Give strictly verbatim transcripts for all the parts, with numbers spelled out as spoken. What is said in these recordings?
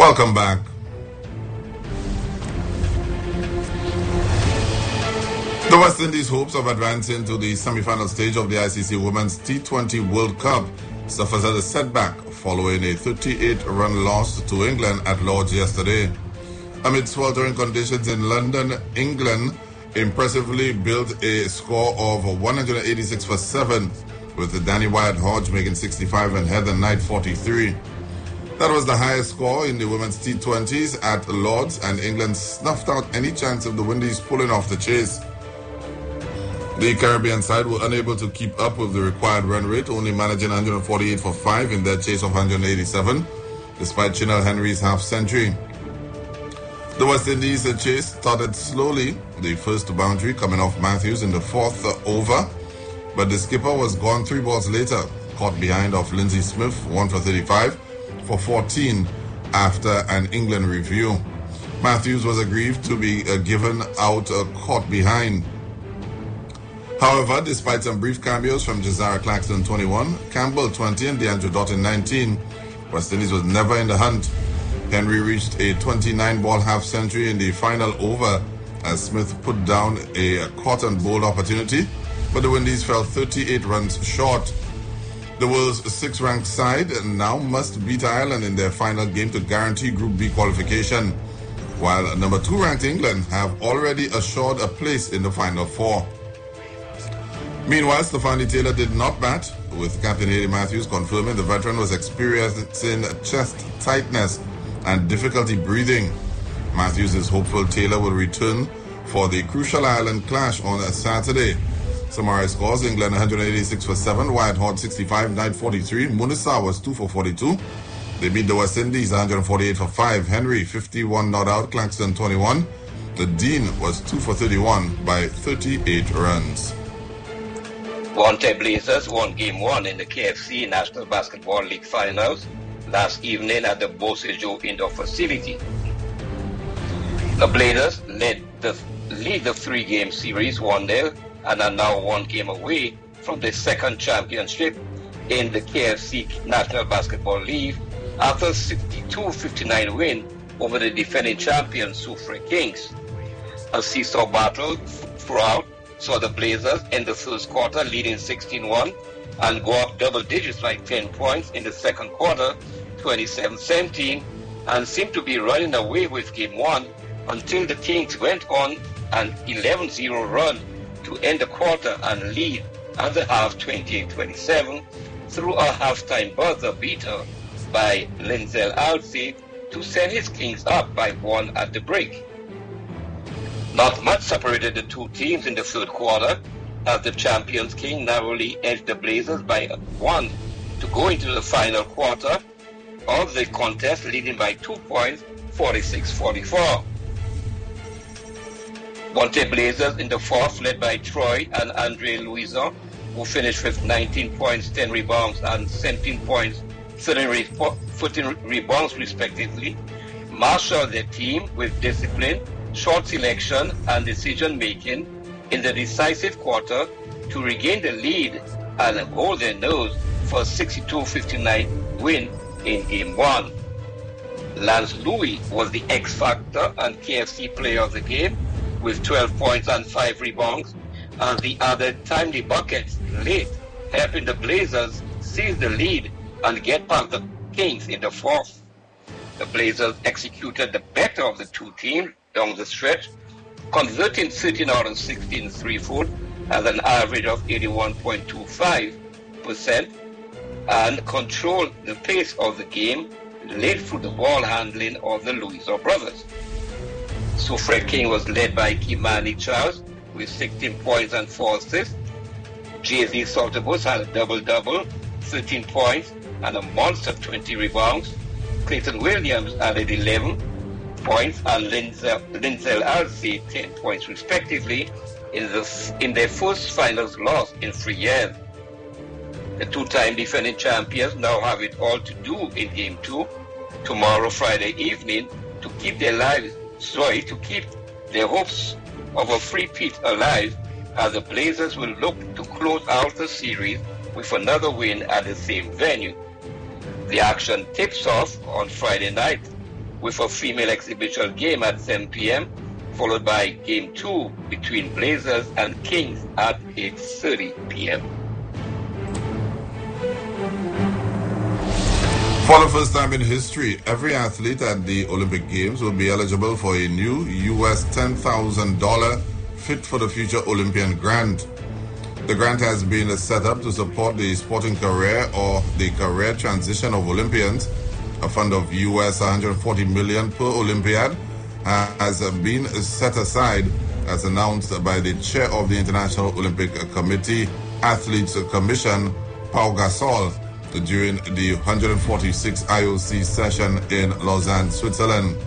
Welcome back. The West Indies' hopes of advancing to the semi-final stage of the I C C Women's T twenty World Cup suffers a setback following a thirty-eight run loss to England at Lord's yesterday. Amid sweltering conditions in London, England impressively built a score of one hundred eighty-six for seven, with Danny Wyatt-Hodge making sixty-five and Heather Knight forty-three. That was the highest score in the women's T twenties at Lord's, and England snuffed out any chance of the Windies pulling off the chase. The Caribbean side were unable to keep up with the required run rate, only managing one hundred forty-eight for five in their chase of one hundred eighty-seven, despite Chinell Henry's half-century. The West Indies chase started slowly, the first boundary coming off Matthews in the fourth over, but the skipper was gone three balls later, caught behind off Lindsay Smith, one for thirty-five, for fourteen after an England review. Matthews was aggrieved to be uh, given out uh, caught behind. However, despite some brief cameos from Jazara Claxton, twenty-one, Campbell, twenty, and DeAndre Doughton, nineteen, West Indies was never in the hunt. Henry reached a twenty-nine ball half-century in the final over as Smith put down a caught and bowled opportunity, but the Windies fell thirty-eight runs short. The world's sixth-ranked side now must beat Ireland in their final game to guarantee Group B qualification, while number two-ranked England have already assured a place in the Final Four. Meanwhile, Stefanie Taylor did not bat, with Captain Hayley Matthews confirming the veteran was experiencing chest tightness and difficulty breathing. Matthews is hopeful Taylor will return for the crucial Ireland clash on a Saturday. Summary scores: England one hundred eighty-six for seven, Wyatt-Hodge sixty-five, Knight forty-three, Munisa was two for forty-two. They beat the West Indies one hundred forty-eight for five, Henry fifty-one not out, Claxton twenty-one. The Dean was two for thirty-one by thirty-eight runs. Wanted Blazers won Game one in the K F C National Basketball League Finals last evening at the Beausejour Indoor Facility. The Blazers led the lead the three-game series one nil and are now one game away from the second championship in the K F C National Basketball League after a sixty-two fifty-nine win over the defending champions Soufriere Kings. A seesaw battle throughout saw the Blazers in the first quarter leading sixteen one and go up double digits by ten points in the second quarter, twenty-seven seventeen, and seemed to be running away with game one until the Kings went on an eleven zero run to end the quarter and lead at the half twenty-eight twenty-seven through a halftime buzzer beater by Lindsay Alcee to send his Kings up by one at the break. Not much separated the two teams in the third quarter as the champions King narrowly edged the Blazers by one to go into the final quarter of the contest, leading by two points, forty-six forty-four. Wanted Blazers in the fourth, led by Troy and Andre Louison, who finished with nineteen points, ten rebounds, and seventeen points, thirteen rebounds respectively, marshaled their team with discipline, short selection, and decision-making in the decisive quarter to regain the lead and hold their nose for a sixty-two fifty-nine win in Game one. Lance Louis was the X-Factor and K F C player of the game with twelve points and five rebounds, and the other timely buckets late, helping the Blazers seize the lead and get past the Kings in the fourth. The Blazers executed the better of the two teams down the stretch, converting thirteen out of sixteen three-foot at an average of eighty-one point two five percent, and controlled the pace of the game late through the ball handling of the Louison brothers. Soufriere King was led by Kimani Charles with sixteen points and four assists. J Z Salterbus had a double-double, thirteen points and a monster twenty rebounds. Clayton Williams added eleven points and Lindsay Alcee ten points respectively in, the, in their first finals loss in three years. The two-time defending champions now have it all to do in Game two tomorrow, Friday evening, to keep their lives, sorry, to keep their hopes of a three-peat alive, as the Blazers will look to close out the series with another win at the same venue. The action tips off on Friday night with a female exhibition game at seven p.m., followed by Game two between Blazers and Kings at eight thirty p.m. For the first time in history, every athlete at the Olympic Games will be eligible for a new U S ten thousand dollars Fit for the Future Olympian grant. The grant has been set up to support the sporting career or the career transition of Olympians. A fund of U S one hundred forty million dollars per Olympiad has been set aside, as announced by the chair of the International Olympic Committee Athletes Commission, Pau Gasol, during the one hundred forty-sixth I O C session in Lausanne, Switzerland.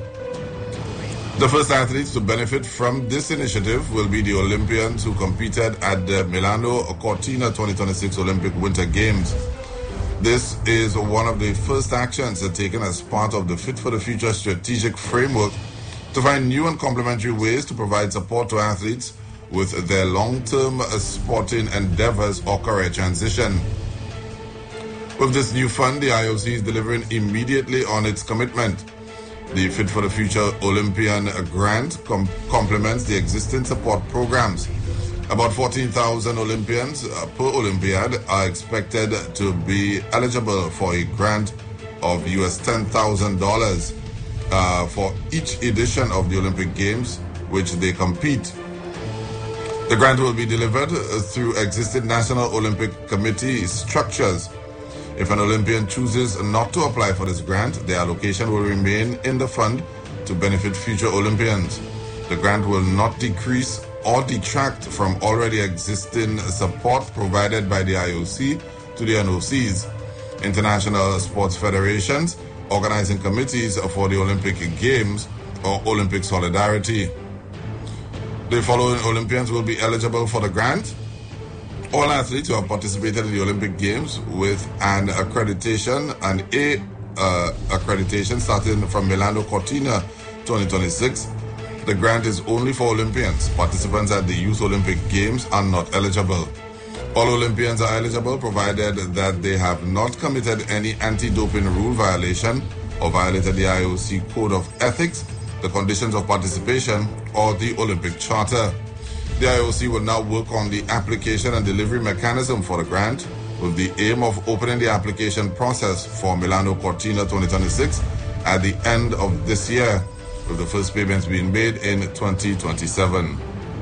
The first athletes to benefit from this initiative will be the Olympians who competed at the Milano Cortina twenty twenty-six Olympic Winter Games. This is one of the first actions taken as part of the Fit for the Future strategic framework to find new and complementary ways to provide support to athletes with their long-term sporting endeavors or career transition. With this new fund, the I O C is delivering immediately on its commitment. The Fit for the Future Olympian grant com- complements the existing support programs. About fourteen thousand Olympians uh, per Olympiad are expected to be eligible for a grant of U S ten thousand dollars uh, for each edition of the Olympic Games which they compete. The grant will be delivered uh, through existing National Olympic Committee structures. If an Olympian chooses not to apply for this grant, the allocation will remain in the fund to benefit future Olympians. The grant will not decrease or detract from already existing support provided by the I O C to the N O Cs, international sports federations, organizing committees for the Olympic Games, or Olympic Solidarity. The following Olympians will be eligible for the grant: all athletes who have participated in the Olympic Games with an accreditation, an A uh, accreditation starting from Milano Cortina twenty twenty-six. The grant is only for Olympians. Participants at the Youth Olympic Games are not eligible. All Olympians are eligible provided that they have not committed any anti-doping rule violation or violated the I O C Code of Ethics, the conditions of participation, or the Olympic Charter. The I O C will now work on the application and delivery mechanism for the grant, with the aim of opening the application process for Milano Cortina twenty twenty-six at the end of this year, with the first payments being made in twenty twenty-seven.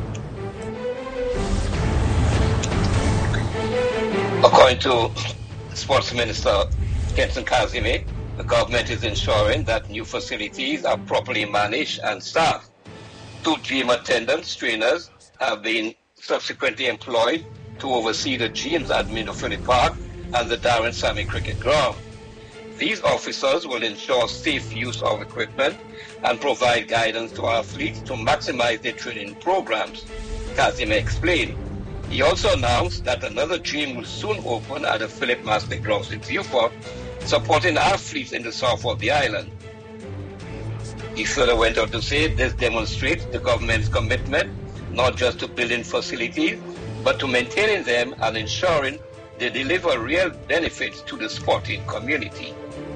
According to Sports Minister Kenson Kazime, the government is ensuring that new facilities are properly managed and staffed. Two gym attendants, trainers, have been subsequently employed to oversee the gyms at Minofuni Park and the Darren Sammy Cricket Ground. These officers will ensure safe use of equipment and provide guidance to athletes to maximize their training programs, Kazime explained. He also announced that another gym will soon open at the Philip Master Grounds in Beaufort, supporting athletes in the south of the island. He further went on to say this demonstrates the government's commitment not just to building facilities, but to maintaining them and ensuring they deliver real benefits to the sporting community.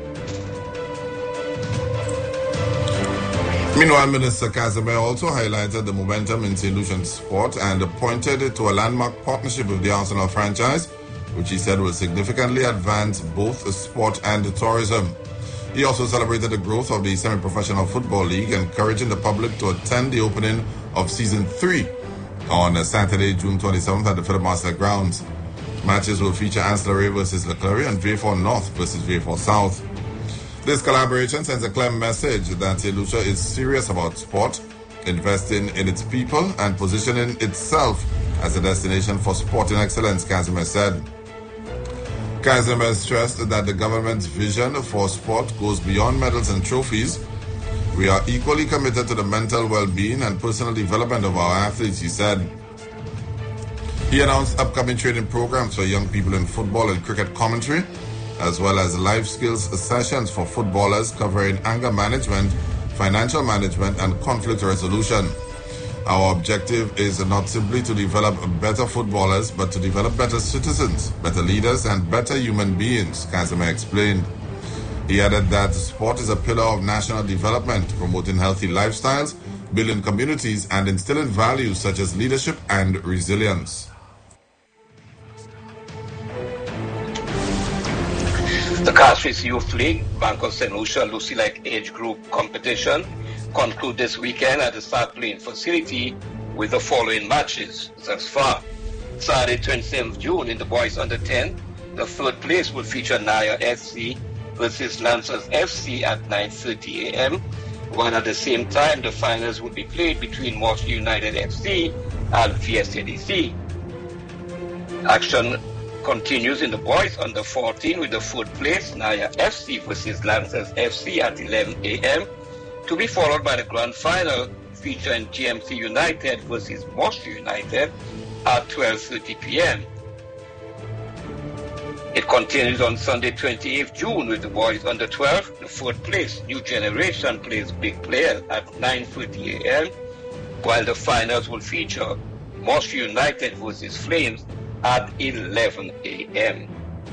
Meanwhile, Minister Kazime also highlighted the momentum in Saint Lucian sport and pointed to a landmark partnership with the Arsenal franchise, which he said will significantly advance both sport and tourism. He also celebrated the growth of the Semi-Professional Football League, encouraging the public to attend the opening of Season three on Saturday, June twenty-seventh at the Philip Master Grounds. Matches will feature Ancillary versus Leclerc and Vieux-Fort North versus Vieux-Fort South. This collaboration sends a clear message that Saint Lucia is serious about sport, investing in its people and positioning itself as a destination for sporting excellence, Kazime said. Kazime stressed that the government's vision for sport goes beyond medals and trophies. We are equally committed to the mental well-being and personal development of our athletes, he said. He announced upcoming training programs for young people in football and cricket commentary, as well as life skills sessions for footballers covering anger management, financial management, and conflict resolution. Our objective is not simply to develop better footballers, but to develop better citizens, better leaders, and better human beings, Kazime explained. He added that sport is a pillar of national development, promoting healthy lifestyles, building communities, and instilling values such as leadership and resilience. The Castries Youth League, Bank of Saint Lucia Lucy Lake Age Group competition conclude this weekend at the Start Playing facility with the following matches thus far. Saturday, twenty-seventh of June in the boys under ten, the third place will feature Naya F C versus Lancers F C at nine thirty a m, while at the same time the finals will be played between Moss United F C and Fiesta D C. Action continues in the boys under fourteen with the fourth place Naya F C versus Lancers F C at eleven a m, to be followed by the grand final featuring G M C United versus Moss United at twelve thirty p m It continues on Sunday, twenty-eighth of June with the boys under twelve. The fourth place New Generation plays Big Player at nine thirty a m, while the finals will feature Moss United versus Flames at eleven a m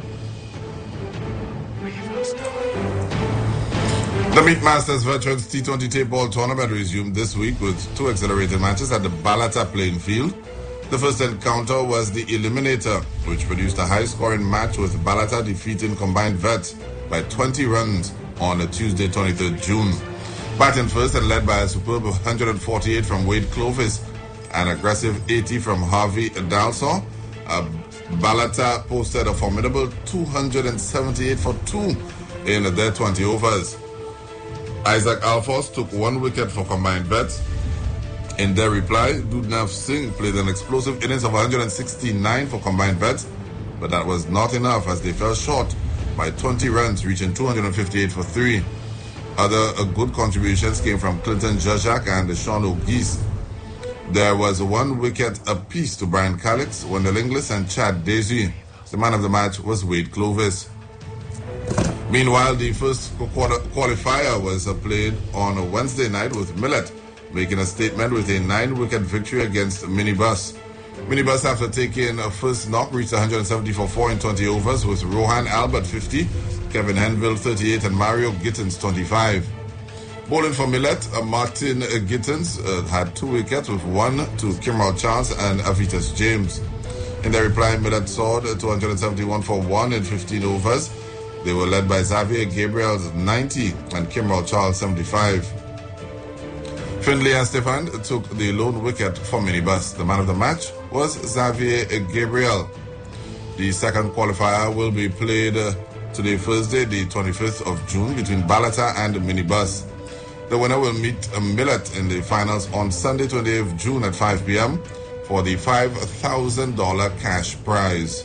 The Meat Masters Veterans T twenty Tape Ball Tournament resumed this week with two accelerated matches at the Balata playing field. The first encounter was the Eliminator, which produced a high-scoring match with Balata defeating Combined Vets by twenty runs on a Tuesday, twenty-third of June. Batting first and led by a superb one hundred forty-eight from Wade Clovis, an aggressive eighty from Harvey Dalsaw, uh, Balata posted a formidable two hundred seventy-eight for two in their twenty overs. Isaac Alphonse took one wicket for Combined Bets. In their reply, Dudnav Singh played an explosive innings of one hundred sixty-nine for Combined Bets, but that was not enough as they fell short by twenty runs, reaching two hundred fifty-eight for three. Other uh, good contributions came from Clinton Jajak and Sean O'Geese. There was one wicket apiece to Brian Calix, Wendell Inglis, and Chad Daisy. The man of the match was Wade Clovis. Meanwhile, the first quarter qualifier was uh, played on a Wednesday night with Millet making a statement with a nine-wicket victory against Minibus. Minibus, after taking a first knock, reached one hundred seventy for four in twenty overs with Rohan Albert fifty, Kevin Henville thirty-eight, and Mario Gittins twenty-five. Bowling for Millet, uh, Martin uh, Gittins uh, had two wickets with one to Kimral Charles and Avitas James. In their reply, Millet soared uh, two hundred seventy-one for one in fifteen overs. They were led by Xavier Gabriel's ninety and Kimral Charles seventy-five. Findlay and Stefan took the lone wicket for Minibus. The man of the match was Xavier Gabriel. The second qualifier will be played uh, today, Thursday, the twenty-fifth of June, between Balata and Minibus. The winner will meet uh, Millet in the finals on Sunday, twenty-eighth of June at five p m for the five thousand dollars cash prize.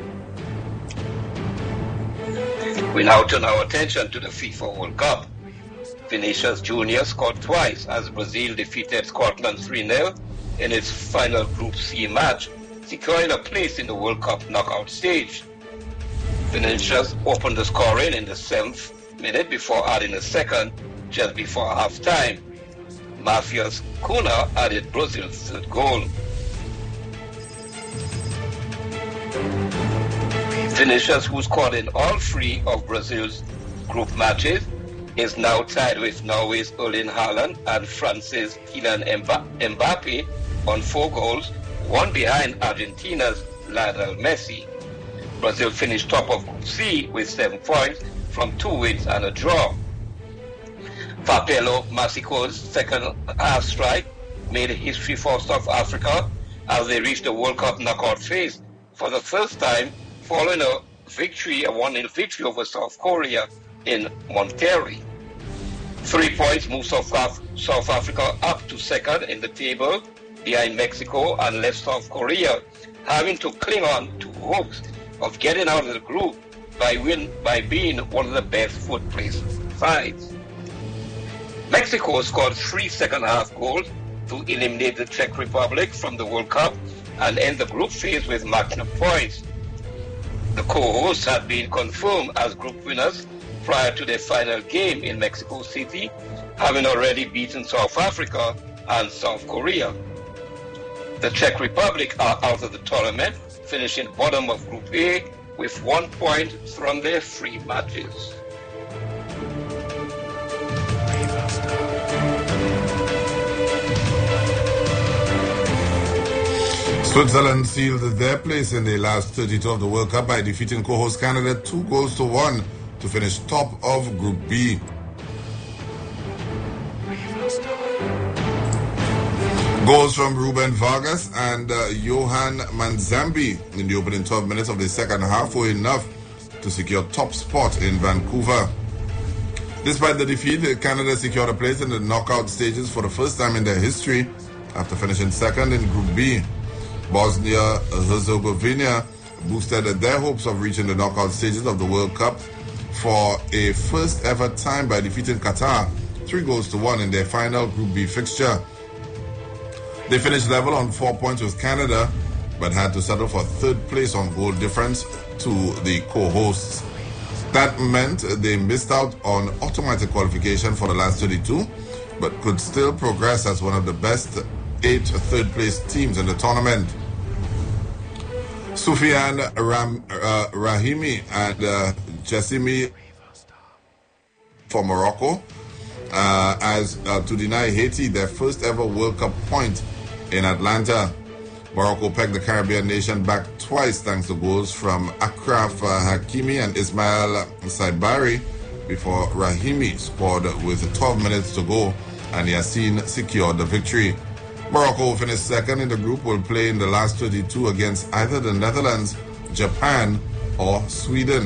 We now turn our attention to the FIFA World Cup. Vinicius Junior scored twice as Brazil defeated Scotland three nil in its final Group C match, securing a place in the World Cup knockout stage. Vinicius opened the scoring in the seventh minute before adding a second just before half-time. Matheus Cunha added Brazil's third goal. Vinicius, who scored in all three of Brazil's group matches, is now tied with Norway's Erling Haaland and France's Kylian Mbappe on four goals, one behind Argentina's Lionel Messi. Brazil finished top of Group C with seven points from two wins and a draw. Fapelo Massiko's second half strike made history for South Africa as they reached the World Cup knockout phase for the first time following a victory, a one nil victory over South Korea in Monterrey. Three points moved South, Af- South Africa up to second in the table behind Mexico and left South Korea having to cling on to hopes of getting out of the group by, win- by being one of the best fourth place sides. Mexico scored three second half goals to eliminate the Czech Republic from the World Cup and end the group phase with maximum points. The co-hosts had been confirmed as group winners prior to their final game in Mexico City, having already beaten South Africa and South Korea. The Czech Republic are out of the tournament, finishing bottom of Group A with one point from their three matches. Switzerland sealed their place in the last thirty-two of the World Cup by defeating co-host Canada two goals to one to finish top of Group B. Goals from Ruben Vargas and uh, Johan Manzambi in the opening twelve minutes of the second half were enough to secure top spot in Vancouver. Despite the defeat, Canada secured a place in the knockout stages for the first time in their history after finishing second in Group B. Bosnia-Herzegovina boosted their hopes of reaching the knockout stages of the World Cup for a first ever time by defeating Qatar three goals to one in their final Group B fixture. They finished level on four points with Canada, but had to settle for third place on goal difference to the co-hosts. That meant they missed out on automatic qualification for the last thirty-two, but could still progress as one of the best eight third-place teams in the tournament. Soufiane Ram, uh, Rahimi and uh, Jessimi for Morocco uh, as uh, to deny Haiti their first ever World Cup point in Atlanta. Morocco pegged the Caribbean nation back twice thanks to goals from Akraf uh, Hakimi and Ismail Saibari before Rahimi scored with twelve minutes to go and Yassine secured the victory. Morocco finished second in the group, will play in the last thirty-two against either the Netherlands, Japan or Sweden.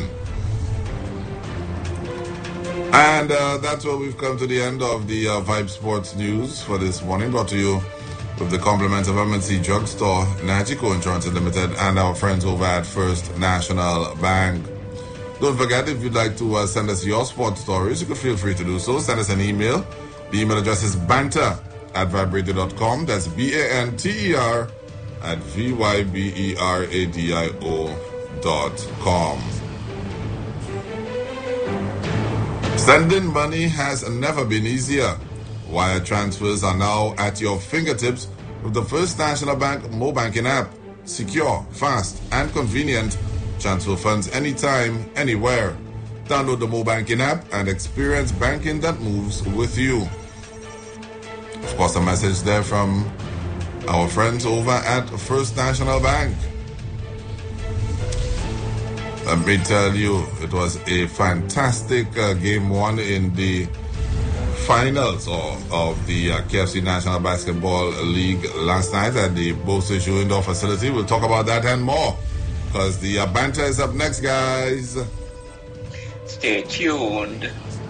And uh, that's where we've come to the end of the uh, Vibe Sports News for this morning, brought to you with the compliments of M and C Drugstore, Nagico Insurance Limited, and our friends over at First National Bank. Don't forget, if you'd like to uh, send us your sports stories, you can feel free to do so. Send us an email. The email address is banter at vibradio dot com. That's B A N T E R at V Y B E R A D I O dot com. Sending money has never been easier. Wire transfers are now at your fingertips with the First National Bank Mo Banking app. Secure, fast, and convenient. Transfer funds anytime, anywhere. Download the Mo Banking app and experience banking that moves with you. Of course, a message there from our friends over at First National Bank. Let me tell you, it was a fantastic uh, game one in the finals of, of the uh, K F C National Basketball League last night at the Bose-Joe Indoor facility. We'll talk about that and more because the uh, banter is up next, guys. Stay tuned.